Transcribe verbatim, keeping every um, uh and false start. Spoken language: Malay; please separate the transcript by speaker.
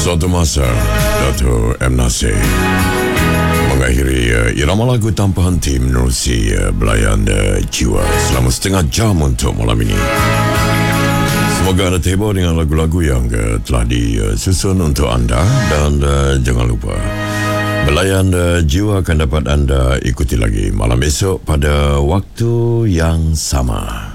Speaker 1: Suatu masa, Dato' M. Nasir mengakhiri uh, irama lagu tanpa henti menerusi uh, belayan uh, jiwa selama setengah jam untuk malam ini. Semoga anda terhibur dengan lagu-lagu yang uh, telah disusun untuk anda, dan uh, jangan lupa belayan uh, jiwa akan dapat anda ikuti lagi malam esok pada waktu yang sama.